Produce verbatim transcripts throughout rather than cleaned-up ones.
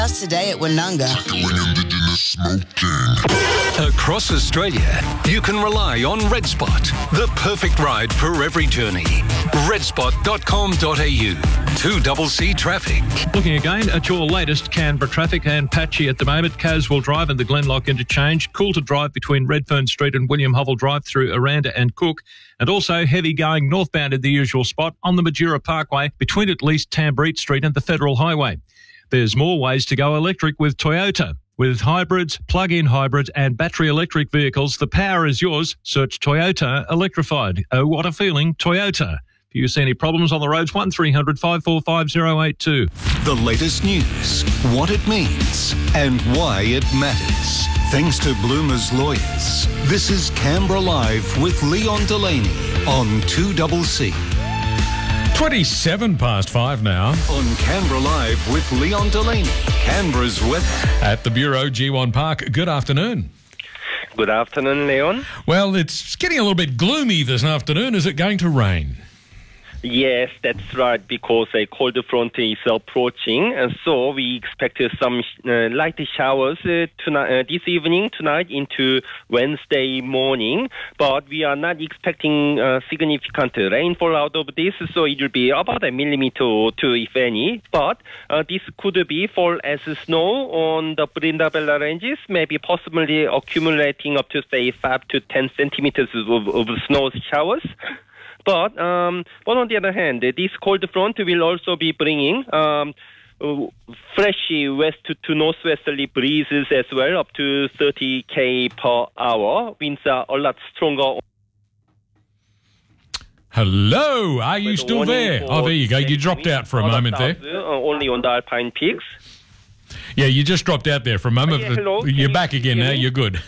Us today at Woononga. Across Australia, you can rely on Red Spot, the perfect ride for every journey. red spot dot com dot a u. two C C traffic. Looking again at your latest Canberra traffic, and patchy at the moment. Caswell Drive and the Glenlock interchange. Cool to drive between Redfern Street and William Hovell Drive through Aranda and Cook. And also heavy going northbound in the usual spot on the Majura Parkway between at least Tambreet Street and the Federal Highway. There's more ways to go electric with Toyota. With hybrids, plug-in hybrids and battery electric vehicles, the power is yours. Search Toyota Electrified. Oh, what a feeling, Toyota. If you see any problems on the roads, one three hundred five four five zero eight two. The latest news, what it means and why it matters. Thanks to Bloomer's lawyers. This is Canberra Live with Leon Delaney on two C C. twenty-seven past five now. On Canberra Live with Leon Delaney, Canberra's weather. At the Bureau, G one Park, good afternoon. Good afternoon, Leon. Well, it's getting a little bit gloomy this afternoon. Is it going to rain? Yes, that's right, because a cold front is approaching, and so we expect some uh, light showers uh, tonight, uh, this evening, tonight into Wednesday morning, but we are not expecting uh, significant rainfall out of this, so it will be about a millimeter or two, if any, but uh, this could be fall as snow on the Brindabella ranges, maybe possibly accumulating up to, say, five to ten centimeters of, of snow showers. But um, but on the other hand, this cold front will also be bringing um, fresh west to northwesterly breezes as well, up to thirty kilometers per hour. Winds are a lot stronger. Hello, are you still there? Oh, there you go. You dropped out for a moment there. Uh, only on the Alpine peaks. Yeah, you just dropped out there for a moment. Uh, yeah, hello. You're Can back you again hear now. me? You're good.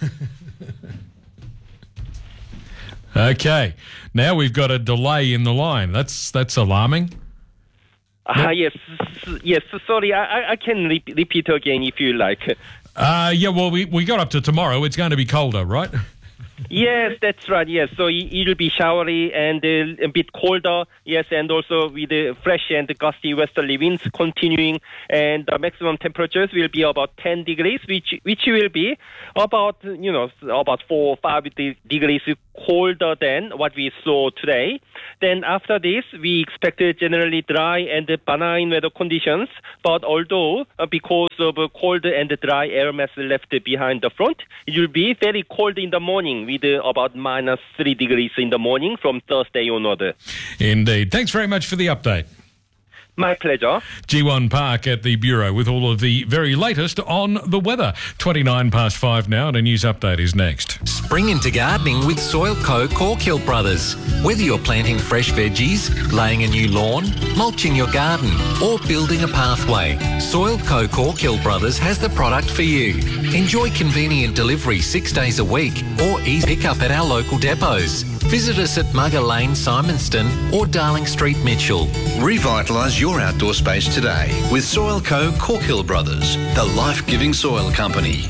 Okay, now we've got a delay in the line. That's that's alarming. Ah, uh, yes, yes. Sorry, I, I can re- repeat again if you like. Uh, yeah, well, we, we got up to tomorrow. It's going to be colder, right? Yes, that's right. Yes, so it'll be showery and uh, a bit colder. Yes, and also with the fresh and gusty westerly winds continuing, and the maximum temperatures will be about ten degrees, which which will be about you know about four or five de- degrees colder than what we saw today. Then after this, we expect generally dry and benign weather conditions. But although uh, because of uh, cold and dry air mass left behind the front, it will be very cold in the morning with uh, about minus three degrees in the morning from Thursday onward. Indeed. Thanks very much for the update. My pleasure. G one Park at the Bureau with all of the very latest on the weather. twenty-nine past five now, and a news update is next. Spring into gardening with Soil Co. Corkhill Brothers. Whether you're planting fresh veggies, laying a new lawn, mulching your garden, or building a pathway, Soil Co. Corkhill Brothers has the product for you. Enjoy convenient delivery six days a week or easy pickup at our local depots. Visit us at Mugger Lane, Simonston or Darling Street, Mitchell. Revitalise your outdoor space today with Soil Co. Corkhill Brothers, the life-giving soil company.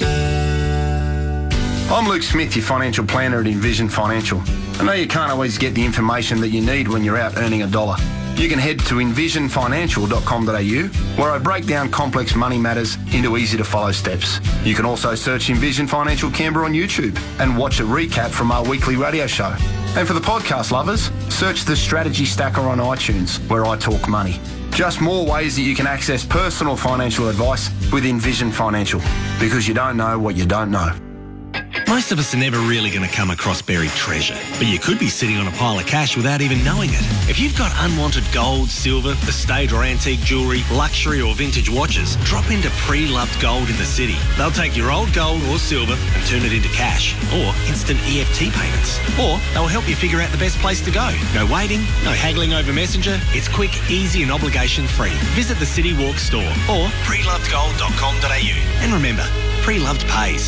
I'm Luke Smith, your financial planner at Envision Financial. I know you can't always get the information that you need when you're out earning a dollar. You can head to envision financial dot com dot a u, where I break down complex money matters into easy-to-follow steps. You can also search Envision Financial Canberra on YouTube and watch a recap from our weekly radio show. And for the podcast lovers, search the Strategy Stacker on iTunes, where I talk money. Just more ways that you can access personal financial advice with Envision Financial, because you don't know what you don't know. Most of us are never really going to come across buried treasure, but you could be sitting on a pile of cash without even knowing it. If you've got unwanted gold, silver, estate or antique jewellery, luxury or vintage watches, drop into Pre-Loved Gold in the city. They'll take your old gold or silver and turn it into cash or instant E F T payments. Or they'll help you figure out the best place to go. No waiting, no haggling over Messenger. It's quick, easy and obligation-free. Visit the City Walk store or pre loved gold dot com dot a u. And remember, Pre-Loved pays.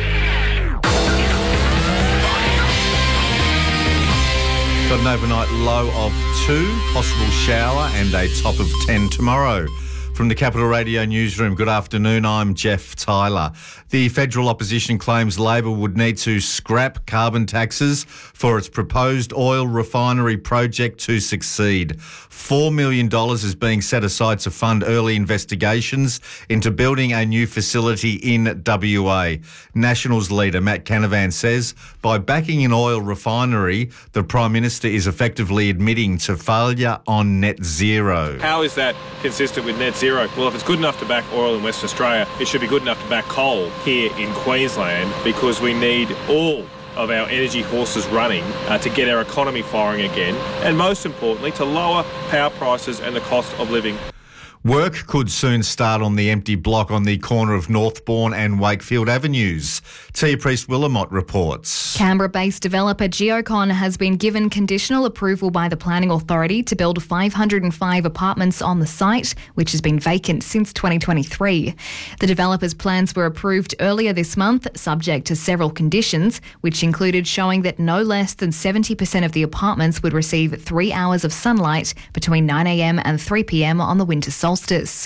Got an overnight low of two, possible shower and a top of ten tomorrow. From the Capital Radio newsroom, good afternoon, I'm Jeff Tyler. The federal opposition claims Labor would need to scrap carbon taxes for its proposed oil refinery project to succeed. four million dollars is being set aside to fund early investigations into building a new facility in W A. Nationals leader Matt Canavan says by backing an oil refinery, the Prime Minister is effectively admitting to failure on net zero. How is that consistent with net zero? Well, if it's good enough to back oil in Western Australia, it should be good enough to back coal here in Queensland, because we need all of our energy horses running uh, to get our economy firing again, and most importantly, to lower power prices and the cost of living. Work could soon start on the empty block on the corner of Northbourne and Wakefield Avenues. Tia Priest-Willamott reports. Canberra-based developer Geocon has been given conditional approval by the Planning Authority to build five hundred five apartments on the site, which has been vacant since twenty twenty-three. The developer's plans were approved earlier this month, subject to several conditions, which included showing that no less than seventy percent of the apartments would receive three hours of sunlight between nine a m and three p m on the winter solstice.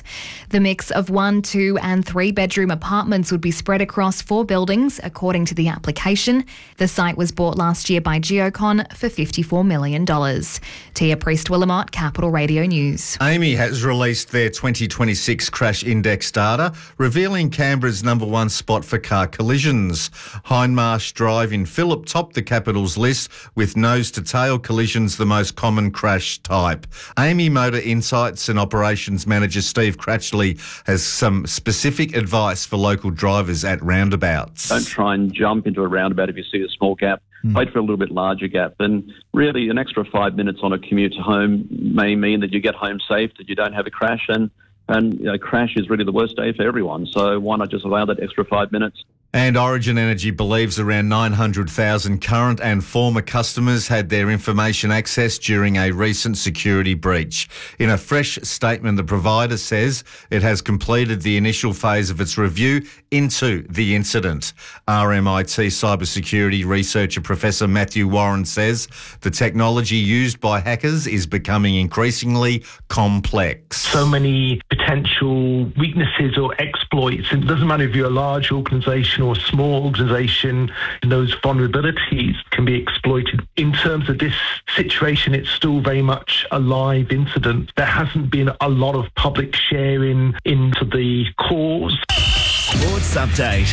The mix of one, two and three bedroom apartments would be spread across four buildings, according to the application. The site was bought last year by Geocon for fifty-four million dollars. Tia Priest-Willamott, Capital Radio News. A M I has released their twenty twenty-six crash index data, revealing Canberra's number one spot for car collisions. Hindmarsh Drive in Phillip topped the capital's list, with nose-to-tail collisions the most common crash type. A M I Motor Insights and Operations Manager Steve Cratchley has some specific advice for local drivers at roundabouts. Don't try and jump into a roundabout if you see a small gap. Mm. Wait for a little bit larger gap. And really, an extra five minutes on a commute home may mean that you get home safe, that you don't have a crash, and and you know, crash is really the worst day for everyone. So why not just allow that extra five minutes? And Origin Energy believes around nine hundred thousand current and former customers had their information accessed during a recent security breach. In a fresh statement, the provider says it has completed the initial phase of its review into the incident. R M I T cybersecurity researcher Professor Matthew Warren says the technology used by hackers is becoming increasingly complex. So many potential weaknesses or exploits. It doesn't matter if you're a large organisation or a small organisation, those vulnerabilities can be exploited. In terms of this situation, it's still very much a live incident. There hasn't been a lot of public sharing into the cause. Sports Update.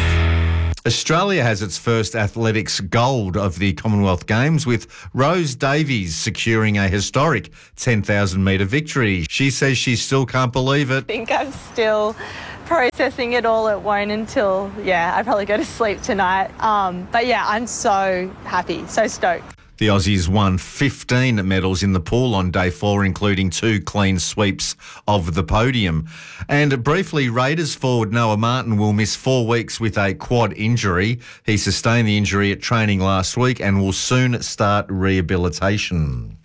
Australia has its first athletics gold of the Commonwealth Games, with Rose Davies securing a historic ten thousand metre victory. She says she still can't believe it. I think I'm still processing it all. It won't until, yeah, I probably go to sleep tonight. Um, but yeah, I'm so happy, so stoked. The Aussies won fifteen medals in the pool on day four, including two clean sweeps of the podium. And briefly, Raiders forward Noah Martin will miss four weeks with a quad injury. He sustained the injury at training last week and will soon start rehabilitation.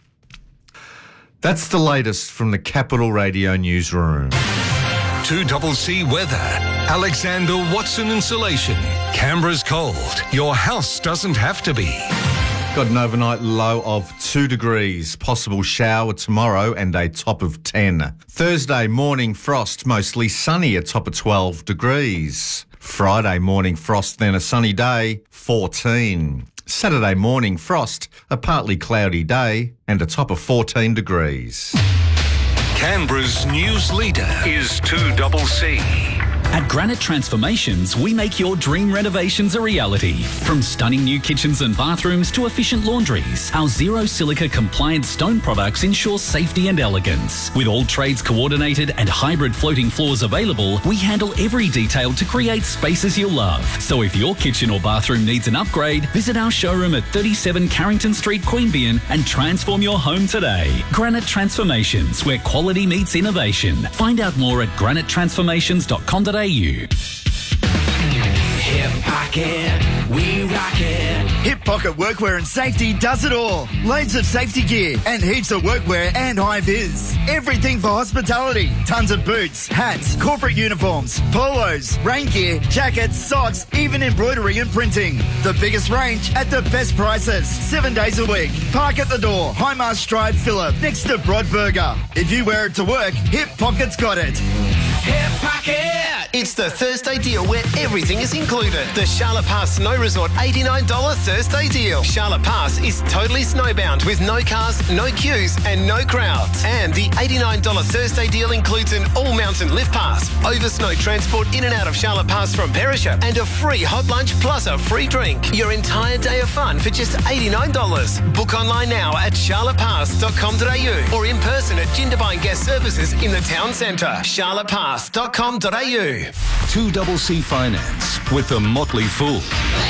That's the latest from the Capital Radio newsroom. two C C weather. Alexander Watson Insulation. Canberra's cold. Your house doesn't have to be. Got an overnight low of two degrees, possible shower tomorrow and a top of ten. Thursday morning frost, mostly sunny, a top of twelve degrees. Friday morning frost, then a sunny day, fourteen. Saturday morning frost, a partly cloudy day and a top of fourteen degrees. Canberra's news leader is two C C. At Granite Transformations, we make your dream renovations a reality. From stunning new kitchens and bathrooms to efficient laundries, our zero silica compliant stone products ensure safety and elegance. With all trades coordinated and hybrid floating floors available, we handle every detail to create spaces you'll love. So if your kitchen or bathroom needs an upgrade, visit our showroom at thirty-seven Carrington Street, Queanbeyan and transform your home today. Granite Transformations, where quality meets innovation. Find out more at granite transformations dot com dot a u. Hip Pocket, we rock it. Hip Pocket Workwear and Safety does it all. Loads of safety gear and heaps of workwear and high-vis. Everything for hospitality. Tons of boots, hats, corporate uniforms, polos, rain gear, jackets, socks, even embroidery and printing. The biggest range at the best prices. Seven days a week. Park at the door. Highmast Drive, Phillip, next to Broadburger. If you wear it to work, Hip Pocket's got it. Hip Pocket! It's the Thursday deal where everything is included. The Charlotte Pass Snow Resort eighty-nine dollars Thursday deal. Charlotte Pass is totally snowbound with no cars, no queues and no crowds. And the eighty-nine dollars Thursday deal includes an all-mountain lift pass, over snow transport in and out of Charlotte Pass from Perisher, and a free hot lunch plus a free drink. Your entire day of fun for just eighty-nine dollars. Book online now at charlotte pass dot com dot a u or in person at Jindabyne Guest Services in the town centre. charlotte pass dot com dot a u. two C C Finance with the Motley Fool.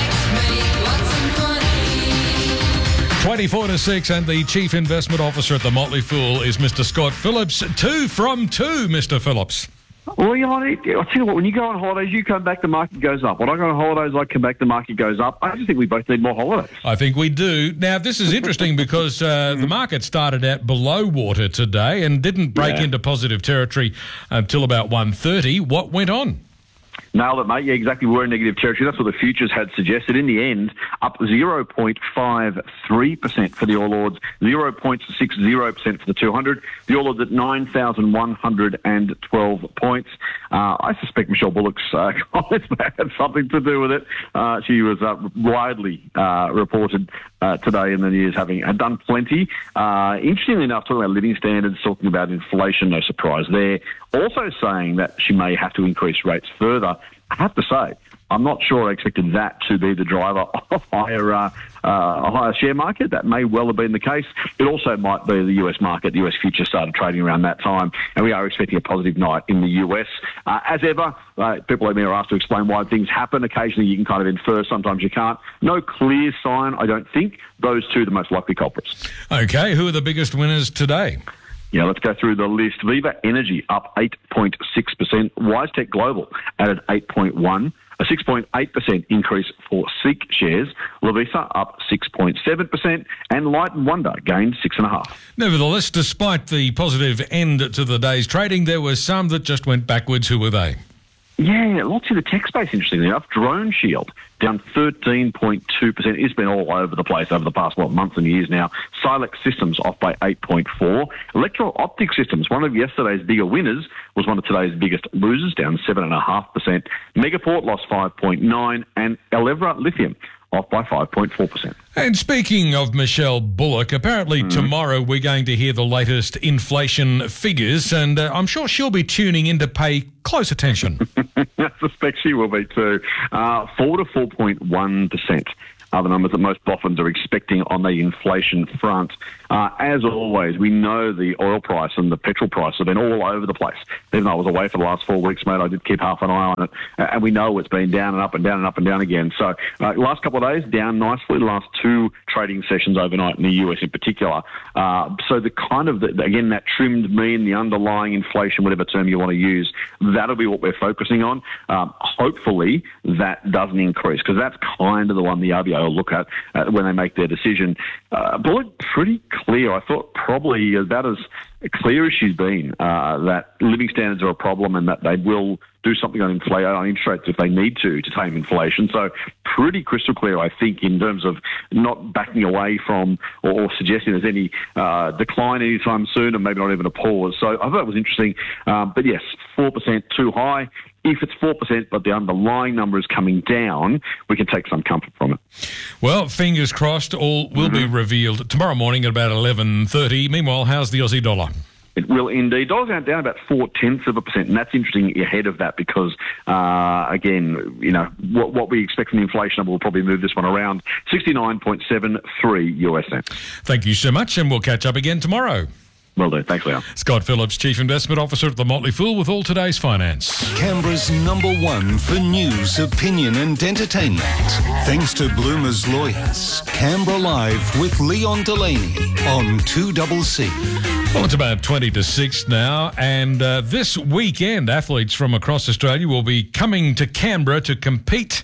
twenty-four to six, and the Chief Investment Officer at the Motley Fool is Mister Scott Phillips. Two from two, Mister Phillips. Well, you know, I tell you what, when you go on holidays, you come back, the market goes up. When I go on holidays, I come back, the market goes up. I just think we both need more holidays. I think we do. Now, this is interesting because uh, the market started out below water today and didn't break Yeah. into positive territory until about one thirty. What went on? Nailed it, mate. Yeah, exactly. We're in negative territory. That's what the futures had suggested. In the end, up zero point five three percent for the All Ords, zero point six zero percent for the two hundred. The All Ords at nine thousand one hundred twelve points. Uh, I suspect Michelle Bullock's uh, comments had something to do with it. Uh, she was uh, widely uh, reported uh, today in the news having uh, done plenty. Uh, interestingly enough, talking about living standards, talking about inflation, no surprise there. Also saying that she may have to increase rates further. I have to say, I'm not sure I expected that to be the driver of higher, uh, uh, a higher share market. That may well have been the case. It also might be the U S market. The U S futures started trading around that time, and we are expecting a positive night in the U S. Uh, as ever, uh, people like me are asked to explain why things happen. Occasionally you can kind of infer, sometimes you can't. No clear sign, I don't think. Those two are the most likely culprits. Okay, who are the biggest winners today? Yeah, let's go through the list. Viva Energy up eight point six percent. WiseTech Global added eight point one. A six point eight percent increase for Seek shares. Lovisa up six point seven percent. And Light and Wonder gained six point five percent. Nevertheless, despite the positive end to the day's trading, there were some that just went backwards. Who were they? Yeah, lots in the tech space, interestingly enough. Drone Shield down thirteen point two percent. It's been all over the place over the past, what, months and years now. Silex Systems off by eight point four. Electro-Optic Systems, one of yesterday's bigger winners, was one of today's biggest losers, down seven point five percent. Megaport lost five point nine percent. And Elevra Lithium off by five point four percent. And speaking of Michelle Bullock, apparently Mm. tomorrow we're going to hear the latest inflation figures, and uh, I'm sure she'll be tuning in to pay close attention. I suspect she will be too. Uh, four to four point one percent are the numbers that most boffins are expecting on the inflation front. Uh, as always, we know the oil price and the petrol price have been all over the place. Even though I was away for the last four weeks, mate, I did keep half an eye on it. Uh, and we know it's been down and up and down and up and down again. So uh, last couple of days, down nicely. The last two trading sessions overnight in the U S in particular. Uh, so the kind of, the, again, that trimmed mean, the underlying inflation, whatever term you want to use, that'll be what we're focusing on. Um, hopefully that doesn't increase, because that's kind of the one the R B A will look at uh, when they make their decision. Uh, Bullock, pretty clear. I thought probably about as clear as she's been, uh, that living standards are a problem and that they will do something on inflation, on interest rates if they need to, to tame inflation. So pretty crystal clear, I think, in terms of not backing away from or, or suggesting there's any uh, decline anytime soon, and maybe not even a pause. So I thought it was interesting. Um, but yes, four percent too high. If it's four percent but the underlying number is coming down, we can take some comfort from it. Well, fingers crossed, all will mm-hmm. be revealed tomorrow morning at about eleven thirty. Meanwhile, how's the Aussie dollar? It will indeed. Dollars down, down about four-tenths of a percent, and that's interesting ahead of that because, uh, again, you know, what, what we expect from the inflation number will probably move this one around sixty-nine point seven three U S cents. Thank you so much, and we'll catch up again tomorrow. Will do. Thanks, Leon. Scott Phillips, Chief Investment Officer at the Motley Fool, with all today's finance. Canberra's number one for news, opinion and entertainment. Thanks to Bloomer's Lawyers. Canberra Live with Leon Delaney on two C C. Well, it's about twenty to six now, and uh, this weekend athletes from across Australia will be coming to Canberra to compete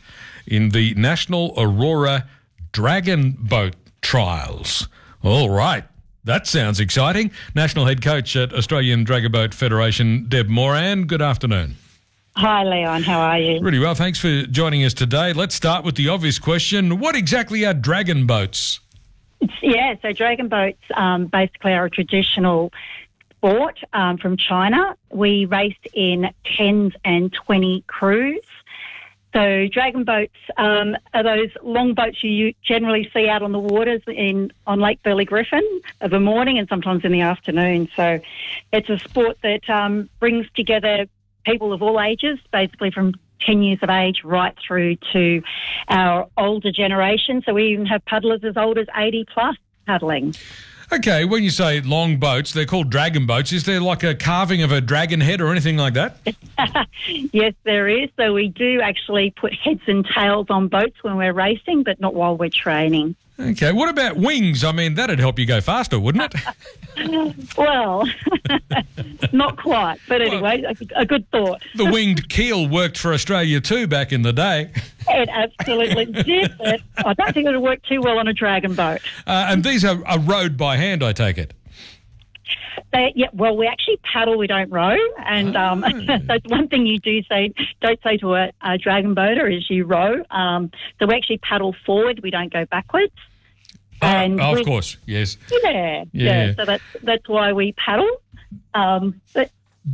in the National Aurora Dragon Boat Trials. All right. That sounds exciting. National Head Coach at Australian Dragon Boat Federation, Deb Moran. Good afternoon. Hi, Leon. How are you? Really well. Thanks for joining us today. Let's start with the obvious question. What exactly are dragon boats? Yeah, so dragon boats um, basically are a traditional sport um, from China. We race in tens and twenty crews. So dragon boats um, are those long boats you generally see out on the waters in on Lake Burley Griffin of a morning and sometimes in the afternoon. So it's a sport that um, brings together people of all ages, basically from ten years of age right through to our older generation. So we even have paddlers as old as eighty plus paddling. Okay, when you say long boats, they're called dragon boats. Is there like a carving of a dragon head or anything like that? Yes, there is. So we do actually put heads and tails on boats when we're racing, but not while we're training. Okay, what about wings? I mean, that'd help you go faster, wouldn't it? Well, not quite. But anyway, well, a, a good thought. The winged keel worked for Australia too back in the day. It absolutely did. But I don't think it would work too well on a dragon boat. Uh, and these are, are rowed by hand, I take it? They, yeah, well, we actually paddle, we don't row. And um, oh. That's one thing you do say, don't say to a, a dragon boater is you row. Um, so we actually paddle forward, we don't go backwards. Oh, and oh, we, of course, yes. Yeah, Yeah. yeah. So that's, that's why we paddle. Um, but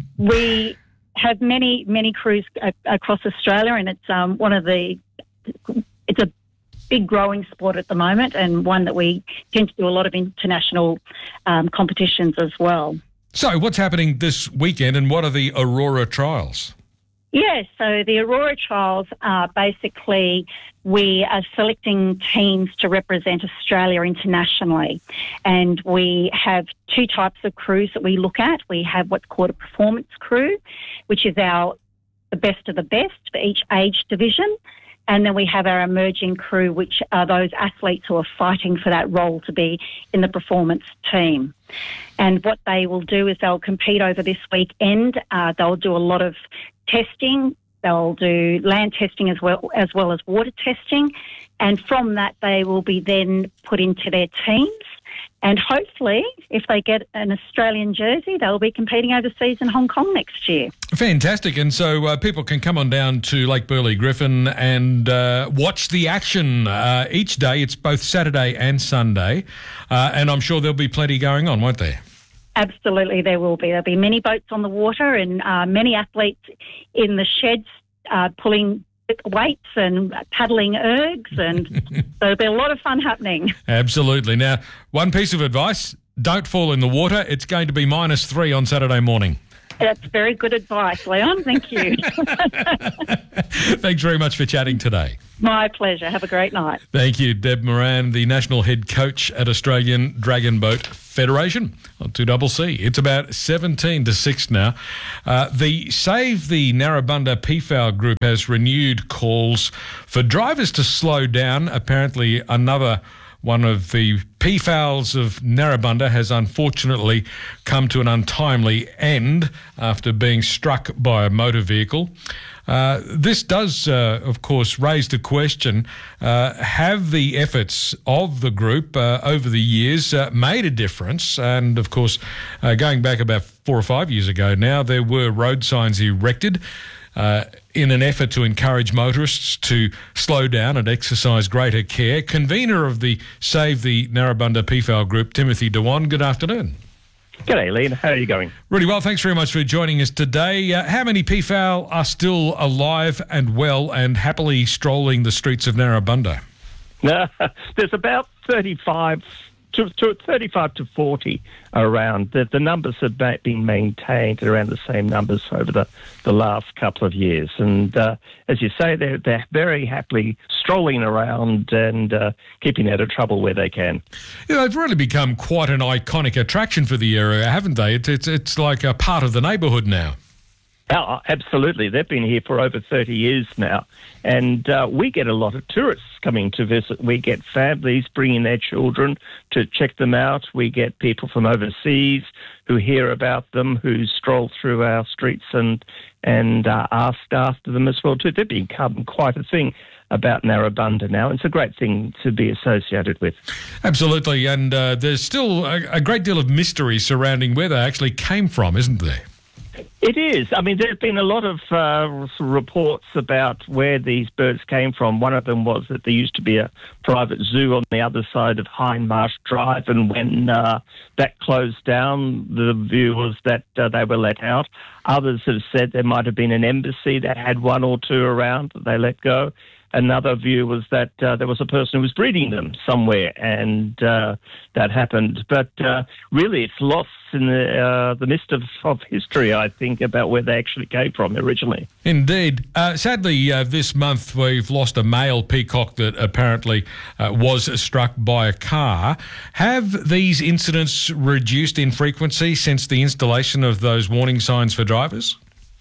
we have many, many crews a, across Australia, and it's um, one of the, it's a big growing sport at the moment, and one that we tend to do a lot of international um, competitions as well. So what's happening this weekend, and what are the Aurora Trials? Yeah, so the Aurora Trials are basically, we are selecting teams to represent Australia internationally. And we have two types of crews that we look at. We have what's called a performance crew, which is our the best of the best for each age division. And then we have our emerging crew, which are those athletes who are fighting for that role to be in the performance team. And what they will do is they'll compete over this weekend. Uh, they'll do a lot of testing. They'll do land testing as well as well as water testing. And from that, they will be then put into their teams. And hopefully, if they get an Australian jersey, they'll be competing overseas in Hong Kong next year. Fantastic. And so uh, people can come on down to Lake Burley Griffin and uh, watch the action uh, each day. It's both Saturday and Sunday. Uh, and I'm sure there'll be plenty going on, won't there? Absolutely, there will be. There'll be many boats on the water and uh, many athletes in the sheds uh, pulling weights and paddling ergs, and there'll be a lot of fun happening. Absolutely. Now, one piece of advice, don't fall in the water. It's going to be minus three on Saturday morning. That's very good advice, Leon. Thank you. Thanks very much for chatting today. My pleasure. Have a great night. Thank you, Deb Moran, the National Head Coach at Australian Dragon Boat Federation on two C C. It's about seventeen to six now. Uh, the Save the Narrabundah P F A L group has renewed calls for drivers to slow down. Apparently, another one of the P F A Ls of Narrabundah has unfortunately come to an untimely end after being struck by a motor vehicle. Uh, this does, uh, of course, raise the question, uh, have the efforts of the group uh, over the years uh, made a difference? And, of course, uh, going back about four or five years ago now, there were road signs erected Uh, in an effort to encourage motorists to slow down and exercise greater care. Convener of the Save the Narrabundah P F A L group, Timothy Dewan, good afternoon. G'day, Leon. How are you going? Really well. Thanks very much for joining us today. Uh, how many P F A L are still alive and well and happily strolling the streets of Narrabundah? No, there's about thirty-five to, to thirty-five to forty around. The, the numbers have been maintained around the same numbers over the, the last couple of years. And uh, as you say, they're, they're very happily strolling around and uh, keeping out of trouble where they can. Yeah, they've really become quite an iconic attraction for the area, haven't they? It's, it's, it's like a part of the neighbourhood now. Oh, absolutely. They've been here for over thirty years now. And uh, we get a lot of tourists coming to visit. We get families bringing their children to check them out. We get people from overseas who hear about them, who stroll through our streets and, and uh, ask after them as well too. They've become quite a thing about Narrabundah now. It's a great thing to be associated with. Absolutely. And uh, there's still a, a great deal of mystery surrounding where they actually came from, isn't there? It is. I mean, there's been a lot of uh, reports about where these birds came from. One of them was that there used to be a private zoo on the other side of Hindmarsh Drive, and when uh, that closed down, the view was that uh, they were let out. Others have said there might have been an embassy that had one or two around that they let go. Another view was that uh, there was a person who was breeding them somewhere, and uh, that happened. But uh, really, it's lost in the, uh, the mist of, of history, I think, about where they actually came from originally. Indeed. Uh, sadly, uh, this month we've lost a male peacock that apparently uh, was struck by a car. Have these incidents reduced in frequency since the installation of those warning signs for drivers?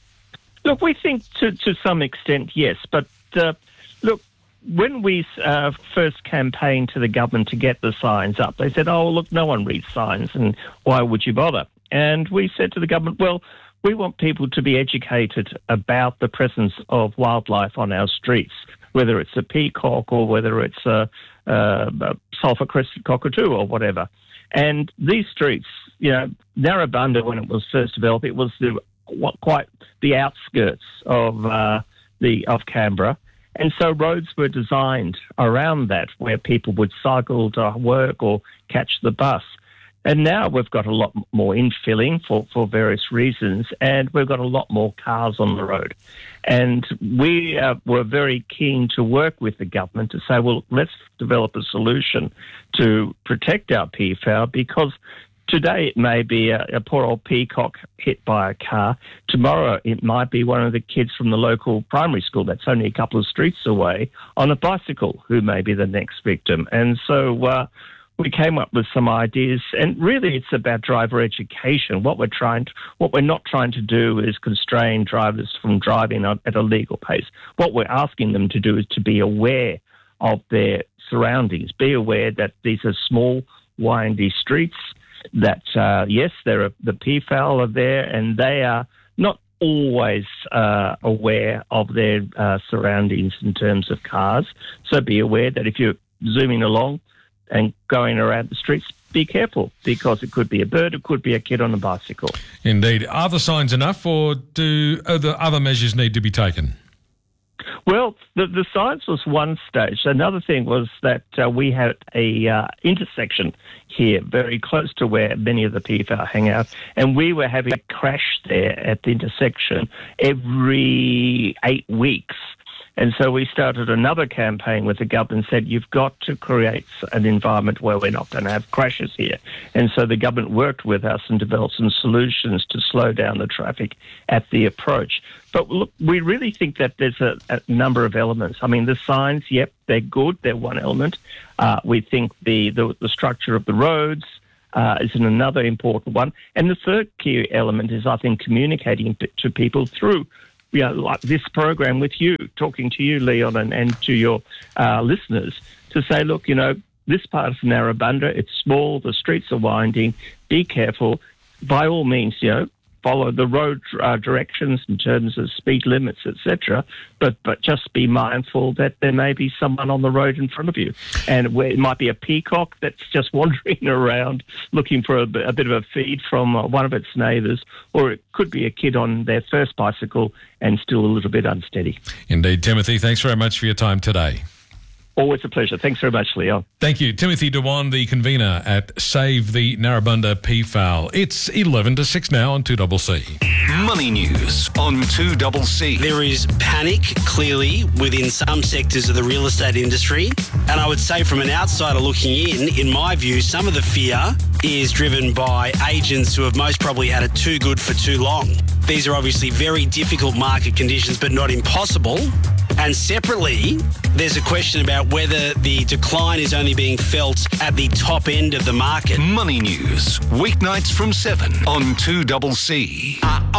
Look, we think to, to some extent, yes, but... Uh, Look, when we uh, first campaigned to the government to get the signs up, they said, oh, look, no one reads signs, and why would you bother? And we said to the government, well, we want people to be educated about the presence of wildlife on our streets, whether it's a peacock or whether it's a, a, a sulphur-crested cockatoo or whatever. And these streets, you know, Narrabundah, when it was first developed, it was the, what, quite the outskirts of uh, the of Canberra. And so roads were designed around that where people would cycle to work or catch the bus. And now we've got a lot more infilling for, for various reasons, and we've got a lot more cars on the road. And we uh, were very keen to work with the government to say, well, let's develop a solution to protect our peafowl, because today it may be a, a poor old peacock hit by a car. Tomorrow it might be one of the kids from the local primary school that's only a couple of streets away on a bicycle who may be the next victim. And so uh, we came up with some ideas, and really it's about driver education. What we're trying to, what we're not trying to do is constrain drivers from driving at a legal pace. What we're asking them to do is to be aware of their surroundings, be aware that these are small, windy streets, that, uh, yes, there are, the peafowl are there, and they are not always uh, aware of their uh, surroundings in terms of cars. So be aware that if you're zooming along and going around the streets, be careful, because it could be a bird, it could be a kid on a bicycle. Indeed. Are the signs enough, or do other, other measures need to be taken? Well, the, the science was one stage. Another thing was that uh, we had a uh, intersection here very close to where many of the peafowl hang out, and we were having a crash there at the intersection every eight weeks. And so we started another campaign with the government and said, you've got to create an environment where we're not going to have crashes here. And so the government worked with us and developed some solutions to slow down the traffic at the approach. But look, we really think that there's a, a number of elements. I mean, the signs, yep, they're good. They're one element. Uh, we think the, the, the structure of the roads uh, is another important one. And the third key element is, I think, communicating to people through, you know, like this program with you, talking to you, Leon, and, and to your uh, listeners, to say, look, you know, this part of Narrabundah, it's small, the streets are winding, be careful. By all means, you know, follow the road uh, directions in terms of speed limits, et cetera, but but just be mindful that there may be someone on the road in front of you. And where it might be a peacock that's just wandering around looking for a, a bit of a feed from uh, one of its neighbours, or it could be a kid on their first bicycle and still a little bit unsteady. Indeed. Timothy, thanks very much for your time today. Always a pleasure. Thanks very much, Leon. Thank you. Timothy Dewan, the convener at Save the Narrabundah Peafowl. It's eleven to six now on two C C. Money news on two C C. There is panic, clearly, within some sectors of the real estate industry. And I would say from an outsider looking in, in my view, some of the fear is driven by agents who have most probably had it too good for too long. These are obviously very difficult market conditions, but not impossible. And separately, there's a question about whether the decline is only being felt at the top end of the market. Money news, weeknights from seven on two C C. Uh,